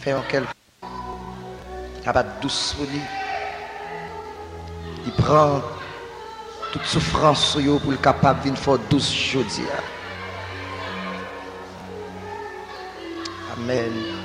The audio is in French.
Fais en quelque capable douce pour lui. Il prend toute souffrance sur lui pour le capable d'une fois douce jeudi. Amen.